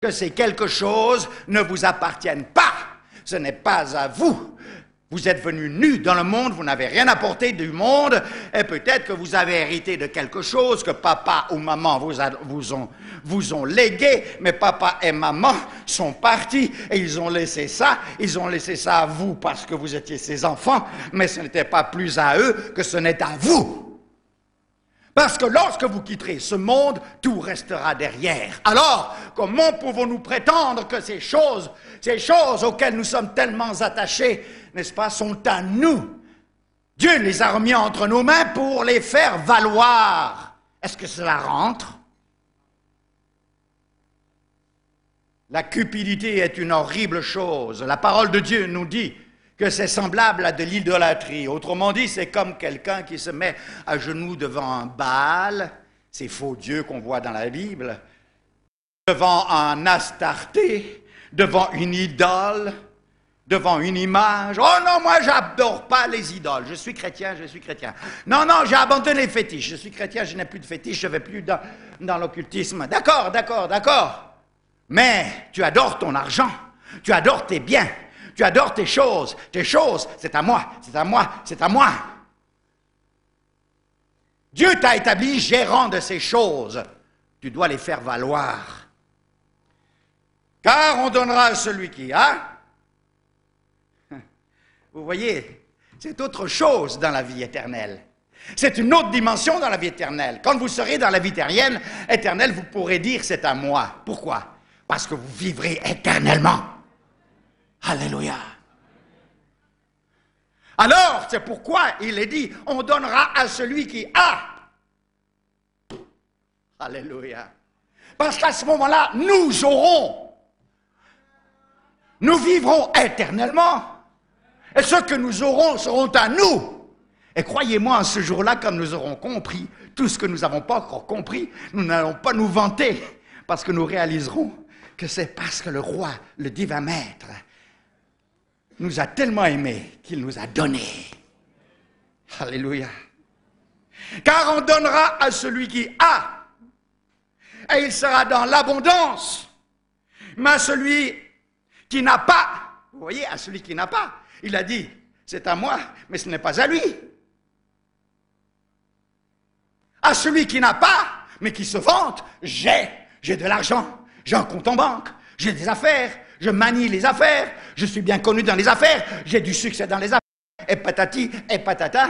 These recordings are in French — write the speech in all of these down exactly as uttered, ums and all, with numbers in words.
que ces quelque chose ne vous appartiennent pas. Ce n'est pas à vous. Vous êtes venus nus dans le monde, vous n'avez rien apporté du monde, et peut-être que vous avez hérité de quelque chose que papa ou maman vous, a, vous, ont, vous ont légué, mais papa et maman sont partis et ils ont laissé ça, ils ont laissé ça à vous parce que vous étiez ses enfants, mais ce n'était pas plus à eux que ce n'est à vous. Parce que lorsque vous quitterez ce monde, tout restera derrière. Alors, comment pouvons-nous prétendre que ces choses, ces choses auxquelles nous sommes tellement attachés, n'est-ce pas, sont à nous? Dieu les a remis entre nos mains pour les faire valoir. Est-ce que cela rentre? La cupidité est une horrible chose. La parole de Dieu nous dit que c'est semblable à de l'idolâtrie. Autrement dit, c'est comme quelqu'un qui se met à genoux devant un Baal, ces faux dieux qu'on voit dans la Bible, devant un Astarté, devant une idole, devant une image. Oh non, moi, j'adore pas les idoles. Je suis chrétien, je suis chrétien. Non, non, j'ai abandonné les fétiches. Je suis chrétien, je n'ai plus de fétiches, je ne vais plus dans, dans l'occultisme. D'accord, d'accord, d'accord. Mais tu adores ton argent, tu adores tes biens, tu adores tes choses. Tes choses, c'est à moi, c'est à moi, c'est à moi. Dieu t'a établi gérant de ces choses. Tu dois les faire valoir. Car on donnera à celui qui a. Vous voyez, c'est autre chose dans la vie éternelle. C'est une autre dimension dans la vie éternelle. Quand vous serez dans la vie éternelle, éternelle, vous pourrez dire c'est à moi. Pourquoi? Parce que vous vivrez éternellement. Alléluia. Alors, c'est pourquoi il est dit, on donnera à celui qui a. Alléluia. Parce qu'à ce moment-là, nous aurons. Nous vivrons éternellement. Et ce que nous aurons seront à nous. Et croyez-moi, en ce jour-là, comme nous aurons compris tout ce que nous n'avons pas encore compris, nous n'allons pas nous vanter, parce que nous réaliserons que c'est parce que le roi, le divin maître, nous a tellement aimés qu'il nous a donné. Alléluia. Car on donnera à celui qui a, et il sera dans l'abondance. Mais à celui qui n'a pas, vous voyez, à celui qui n'a pas, il a dit, c'est à moi, mais ce n'est pas à lui. À celui qui n'a pas, mais qui se vante, j'ai, j'ai de l'argent, j'ai un compte en banque, j'ai des affaires, je manie les affaires, je suis bien connu dans les affaires, j'ai du succès dans les affaires, et patati, et patata.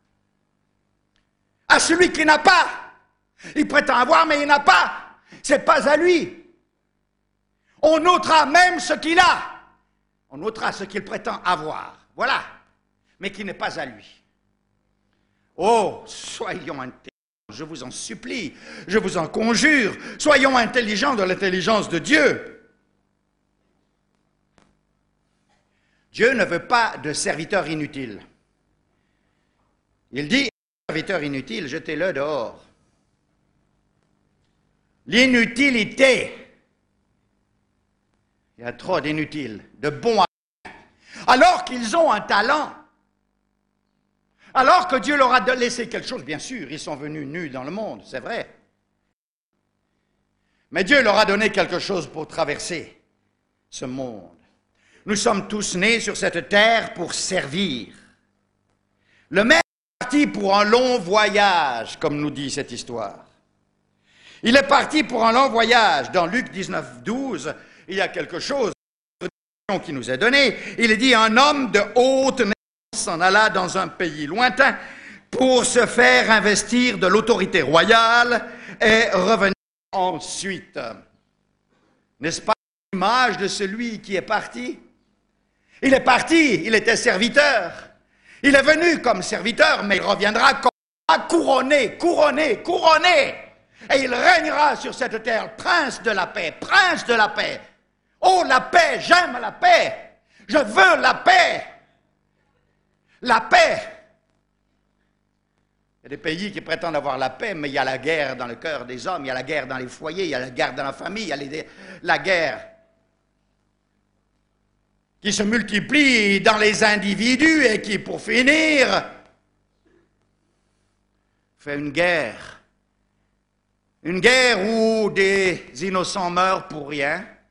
À celui qui n'a pas, il prétend avoir, mais il n'a pas, c'est pas à lui. On notera même ce qu'il a. On notera ce qu'il prétend avoir. Voilà. Mais qui n'est pas à lui. Oh, soyons intelligents, je vous en supplie, je vous en conjure, soyons intelligents de l'intelligence de Dieu. Dieu ne veut pas de serviteurs inutiles. Il dit, serviteur inutile, jetez-le dehors. L'inutilité. Il y a trop d'inutiles, de bons à rien. Alors qu'ils ont un talent, alors que Dieu leur a laissé quelque chose, bien sûr, ils sont venus nus dans le monde, c'est vrai. Mais Dieu leur a donné quelque chose pour traverser ce monde. Nous sommes tous nés sur cette terre pour servir. Le maître est parti pour un long voyage, comme nous dit cette histoire. Il est parti pour un long voyage. Dans Luc dix-neuf, douze, il y a quelque chose qui nous est donné. Il est dit, un homme de haute naissance s'en alla dans un pays lointain pour se faire investir de l'autorité royale et revenir ensuite. N'est-ce pas l'image de celui qui est parti? Il est parti, il était serviteur. Il est venu comme serviteur, mais il reviendra comme couronné, couronné, couronné. Et il régnera sur cette terre, prince de la paix, prince de la paix. Oh, la paix, j'aime la paix. Je veux la paix. La paix. Il y a des pays qui prétendent avoir la paix, mais il y a la guerre dans le cœur des hommes, il y a la guerre dans les foyers, il y a la guerre dans la famille, il y a les, la guerre qui se multiplie dans les individus et qui, pour finir, fait une guerre. Une guerre où des innocents meurent pour rien.